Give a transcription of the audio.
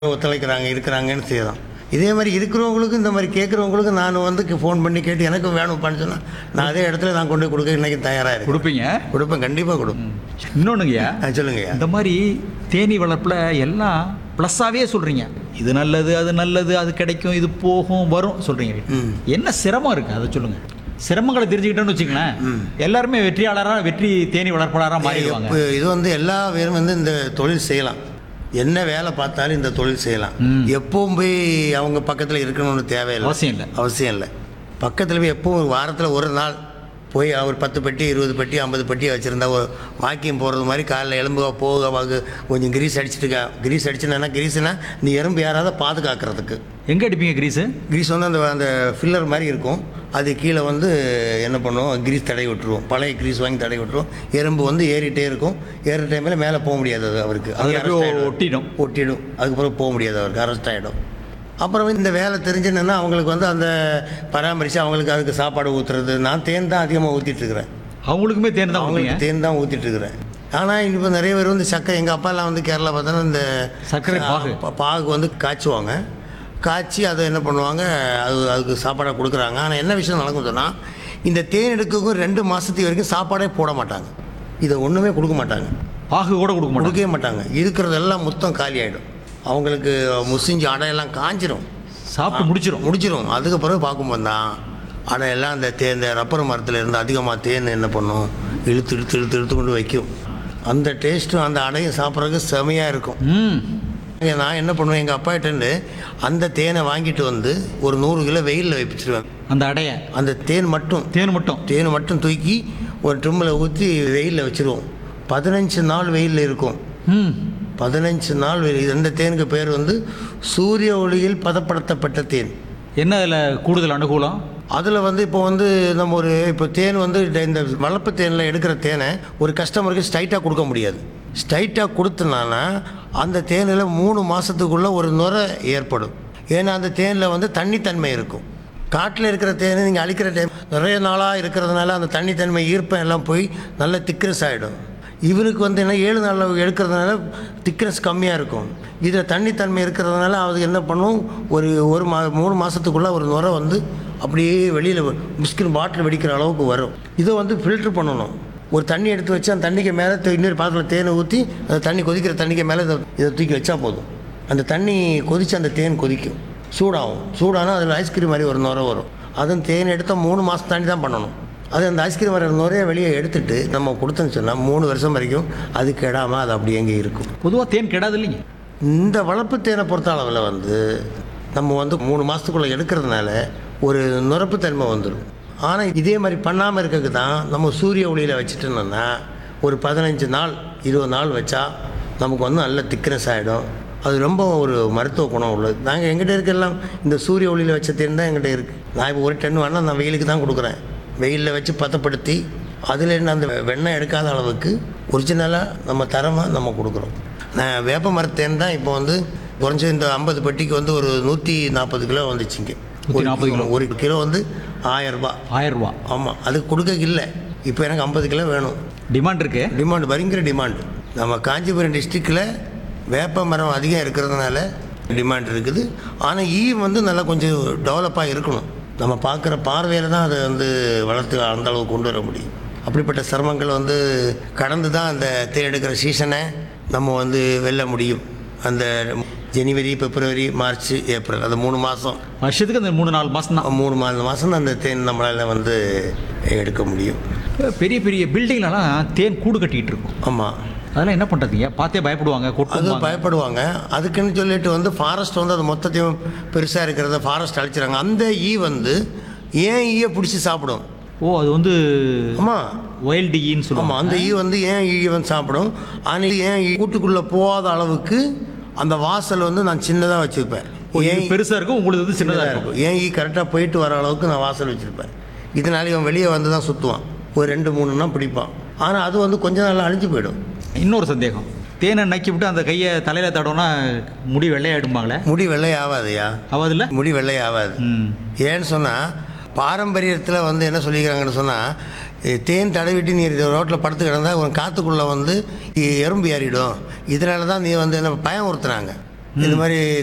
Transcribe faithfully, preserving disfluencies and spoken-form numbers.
ஒத்துழைக்கிறாங்க இருக்கிறாங்கன்னு செய்யலாம். இதே மாதிரி இருக்கிறவங்களுக்கு இந்த மாதிரி கேட்குறவங்களுக்கு நான் வந்து ஃபோன் பண்ணி கேட்டு எனக்கும் வேணும்ப்பான்னு சொன்னால் நான் அதே இடத்துல நான் கொண்டு போய் கொடுக்க இன்றைக்கி தயாராக இருக்கேன். கொடுப்பீங்க? கொடுப்பேன், கண்டிப்பாக கொடுப்பேன். இன்னொன்றுங்கய்யா, சொல்லுங்கய்யா. இந்த மாதிரி தேனீ வளர்ப்பில் எல்லாம் ப்ளஸ்ஸாகவே சொல்கிறீங்க. இது நல்லது, அது நல்லது, அது கிடைக்கும், இது போகும் வரும் சொல்கிறீங்க. என்ன சிரமம் இருக்குது அதை சொல்லுங்கள். சிரமங்களை தெரிஞ்சுக்கிட்டோன்னு வச்சுங்களேன், எல்லாருமே வெற்றியாளராக வெற்றி தேனீ வளர்ப்பாளராக மாறிடுவாங்க. இப்போ இது வந்து எல்லா பேரும் வந்து இந்த தொழில் செய்யலாம். என்ன வேலை பார்த்தாலும் இந்த தொழில் செய்யலாம். எப்பவும் போய் அவங்க பக்கத்தில் இருக்கணும்னு தேவையில்லை, அவசியம் இல்லை அவசியம் இல்லை. பக்கத்தில் போய் எப்பவும் வாரத்தில் ஒரு நாள் போய் அவர் பத்து பெட்டி இருபது பெட்டி ஐம்பது பெட்டியை வச்சுருந்தா வாக்கியம் போகிறது மாதிரி காலையில் எலும்புக போக வாக்கு கொஞ்சம் கிரீஸ் அடிச்சுட்டுக்கா. கிரீஸ் அடிச்சுனா கிரீஸுனா நீ எறும்பு யாராவது பாதுகாக்கிறதுக்கு. எங்கே அடிப்பீங்க கிரீஸு? கிரீஸ் வந்து அந்த அந்த ஃபில்லர் மாதிரி இருக்கும், அது கீழே வந்து என்ன பண்ணுவோம், கிரீஸ் தடை விட்டுருவோம். பழைய கிரீஸ் வாங்கி தடை விட்டுருவோம். எறும்பு வந்து ஏறிட்டே இருக்கும். ஏறுற டைமில் மேலே போக முடியாது, அது அவருக்கு ஒட்டிடும் ஒட்டிடும் அதுக்கப்புறம் போக முடியாது, அவருக்கு அரெஸ்ட் ஆகிடும். அப்புறம் இந்த வேலை தெரிஞ்சுன்னா அவங்களுக்கு வந்து அந்த பராமரித்து அவங்களுக்கு அதுக்கு சாப்பாடு ஊற்றுறது. நான் தேன் தான் அதிகமாக ஊற்றிட்டுருக்கிறேன். அவங்களுக்குமே தேன் தான், அவங்களுக்கு தேன் தான் ஊற்றிட்டுருக்கிறேன். ஆனால் இப்போ நிறைய பேர் வந்து சக்கரை, எங்கள் அப்பாலாம் வந்து கேரளா பார்த்தோன்னா இந்த சர்க்கரை பாகு பாகு வந்து காய்ச்சுவாங்க. காய்ச்சி அதை என்ன பண்ணுவாங்க, அது அதுக்கு சாப்பாடாக கொடுக்குறாங்க. ஆனால் என்ன விஷயம் நடக்கும் சொன்னால், இந்த தேன் எடுக்கவும் ரெண்டு மாதத்துக்கு வரைக்கும் சாப்பாடே போட மாட்டாங்க. இதை ஒன்றுமே கொடுக்க மாட்டாங்க, பாகு கூட கொடுக்க மாட்டாங்க, கொடுக்கவே மாட்டாங்க. இருக்கிறதெல்லாம் மொத்தம் காலி ஆகிடும். அவங்களுக்கு முசிஞ்சு அடையெல்லாம் காஞ்சிரும், சாப்பிட்டு முடிச்சிடும் முடிச்சிடும் அதுக்கு பிறகு பார்க்கும்போது தான் அடையெல்லாம் அந்த தே இந்த ரப்பர் மரத்தில் இருந்து அதிகமாக தேன் என்ன பண்ணும், இழுத்து இழுத்து இழுத்து இழுத்து கொண்டு வைக்கும். அந்த டேஸ்ட்டும் அந்த அடையை சாப்பிட்றதுக்கு செமையாக இருக்கும். நான் என்ன பண்ணுவேன், எங்கள் அப்பாகிட்டேருந்து அந்த தேனை வாங்கிட்டு வந்து ஒரு நூறு கிலோ வெயிலில் வைப்பிச்சிருவேன். அந்த அடையை, அந்த தேன் மட்டும் தேன் மட்டும் தேன் மட்டும் தூக்கி ஒரு ட்ரிம்மில் ஊற்றி வெயிலில் வச்சுருவோம். பதினஞ்சு நாள் வெயிலில் இருக்கும். பதினஞ்சு நாள் வெயில். இந்த தேனுக்கு பேர் வந்து சூரிய ஒளியில் பதப்படுத்தப்பட்ட தேன். என்ன அதில் கூடுதல் அனுகூலம்? அதில் வந்து இப்போ வந்து நம்ம ஒரு இப்போ தேன் வந்து இந்த வளர்ப்பு தேனில் எடுக்கிற தேனை ஒரு கஸ்டமருக்கு ஸ்ட்ரைட்டாக கொடுக்க முடியாது. ஸ்ட்ரைட்டாக கொடுத்தனால அந்த தேனில் மூணு மாதத்துக்குள்ளே ஒரு நுரை ஏற்படும். ஏன்னா அந்த தேனில் வந்து தண்ணித்தன்மை இருக்கும். காட்டில் இருக்கிற தேனை நீங்கள் அழிக்கிற டைம் நிறைய நாளாக இருக்கிறதுனால அந்த தண்ணித்தன்மை ஈர்ப்பம் எல்லாம் போய் நல்ல திக்னஸ் ஆகிடும். இவனுக்கு வந்து என்ன ஏழு நாளில் எடுக்கிறதுனால திக்னஸ் கம்மியாக இருக்கும். இதில் தண்ணித்தன்மை இருக்கிறதுனால அது என்ன பண்ணும், ஒரு ஒரு மா மூணு மாதத்துக்குள்ளே ஒரு நுரை வந்து அப்படியே வெளியில் மிஸ்கின் பாட்டில் வெடிக்கிற அளவுக்கு வரும். இதை வந்து ஃபில்ட்ரு பண்ணணும். ஒரு தண்ணி எடுத்து வச்சு அந்த தண்ணிக்கு மேலே இன்னொரு பாத்திரத்தில் தேனை ஊற்றி அந்த தண்ணி கொதிக்கிற தண்ணிக்கு மேலே இதை இதை தூக்கி வச்சா போதும். அந்த தண்ணி கொதித்து அந்த தேன் கொதிக்கும், சூடாகும். சூடானால் அதில் ஐஸ்கிரீம் மாதிரி ஒரு நுரை வரும். அதுவும் தேன் எடுத்தால் மூணு மாதம் தாண்டி தான் பண்ணணும். அது அந்த ஐஸ்கிரீம் வர நுரைய வெளியே எடுத்துகிட்டு நம்ம கொடுத்தோன்னு சொன்னால் மூணு வருஷம் வரைக்கும் அது கெடாமல் அது அப்படி எங்கே இருக்கும். பொதுவாக தேன் கெடாது இல்லைங்க. இந்த வளர்ப்பு தேனை பொறுத்த அளவில் வந்து நம்ம வந்து மூணு மாதத்துக்குள்ளே எடுக்கிறதுனால ஒரு நுரப்புத்தன்மை வந்துடும். ஆனால் இதே மாதிரி பண்ணாமல் இருக்கிறதுக்கு தான் நம்ம சூரிய ஒளியில் வச்சுட்டோம்னா ஒரு பதினஞ்சு நாள் இருபது நாள் வச்சா நமக்கு வந்து நல்ல திக்னஸ் ஆகிடும். அது ரொம்ப ஒரு மருத்துவ குணம் உள்ளது. நாங்கள் எங்கிட்ட இருக்கலாம் இந்த சூரிய ஒளியில் வச்ச தேன் தான் எங்கிட்ட இருக்குது. நான் இப்போ ஒரு டன் வேணால் நான் வெயிலுக்கு தான் கொடுக்குறேன். வெயிலில் வச்சு பதப்படுத்தி அதில் என்ன அந்த வெண்ணெய் எடுக்காத அளவுக்கு ஒரிஜினலாக நம்ம தரமாக நம்ம கொடுக்குறோம். நான் வேப்ப மரத்தேன் தான் இப்போ வந்து குறைஞ்ச இந்த ஐம்பது பெட்டிக்கு வந்து ஒரு நூற்றி நாற்பது கிலோ வந்துச்சுங்க. ஒரு நாற்பது கிலோ ஒரு கிலோ வந்து ஆயிரரூபா ஆயிரரூபா ஆமாம், அதுக்கு கொடுக்க இல்லை. இப்போ எனக்கு ஐம்பது கிலோ வேணும். டிமாண்ட் இருக்கு, டிமாண்ட் பயங்கர டிமாண்டு. நம்ம காஞ்சிபுரம் டிஸ்ட்ரிக்டில் வேப்ப மரம் அதிகம் இருக்கிறதுனால டிமாண்ட் இருக்குது. ஆனால் ஈ வந்து நல்லா கொஞ்சம் டெவலப்பாக இருக்கணும். நம்ம பார்க்குற பார்வையில் தான் அதை வந்து வளர்த்து அந்த அளவுக்கு கொண்டு வர முடியும். அப்படிப்பட்ட சிரமங்கள் வந்து கடந்து தான் அந்த தேன் எடுக்கிற சீசனை நம்ம வந்து வெல்ல முடியும். அந்த ஜனவரி பிப்ரவரி மார்ச் ஏப்ரல் அந்த மூணு மாதம் வருஷத்துக்கு அந்த மூணு நாலு மாதம் தான் மூணு நாலு மாதம் அந்த தேன் நம்மளால் வந்து எடுக்க முடியும். பெரிய பெரிய பில்டிங்லலாம் தேன் கூடு கட்டிகிட்டு இருக்கும். ஆமாம், அதெல்லாம் என்ன பண்ணுறதுங்க, பார்த்தே பயப்படுவாங்க, அது பயப்படுவாங்க. அதுக்குன்னு சொல்லிட்டு வந்து ஃபாரஸ்ட் வந்து அது மொத்தத்தையும் பெருசாக இருக்கிறத ஃபாரஸ்ட் அழிச்சிடறாங்க. அந்த ஈ வந்து ஏன் ஈயை பிடிச்சி சாப்பிடும். ஓ, அது வந்து ஆமாம் வைல்டு ஈன்னு சொல்லுவாங்க. ஆமாம், அந்த ஈ வந்து ஏன் ஈ வந்து சாப்பிடும். ஆனால் ஏன் கூட்டுக்குள்ளே போகாத அளவுக்கு அந்த வாசல் வந்து நான் சின்னதாக வச்சுருப்பேன். ஏன் பெருசாக இருக்கும், உங்களுக்கு வந்து சின்னதாக இருக்கும். ஏன் ஈ கரெக்டாக போயிட்டு வர அளவுக்கு நான் வாசல் வச்சுருப்பேன். இதனால இவன் வெளியே வந்து தான் சுற்றுவான், ஒரு ரெண்டு மூணுன்னா பிடிப்பான். ஆனால் அது வந்து கொஞ்ச நாள் அழிஞ்சு போயிடும். இன்னொரு சந்தேகம், தேனை நக்கி விட்டு அந்த கையை தலையில் தடவுனா முடி வெள்ளையாயிடுமாங்களே? முடி வெள்ளை ஆகாதையா? ஆகாதுல்ல, முடி வெள்ளை ஆகாது. ஏன்னு சொன்னால் பாரம்பரியத்தில் வந்து என்ன சொல்லிக்கிறாங்கன்னு சொன்னால், தேன் தடவிட்டு நீ ரோட்டில் படுத்து கிடந்தா உன் காற்றுக்குள்ளே வந்து எறும்பு ஏறிடும். இதனால தான் நீ வந்து என்ன பயம் உறுத்துனாங்க. இது மாதிரி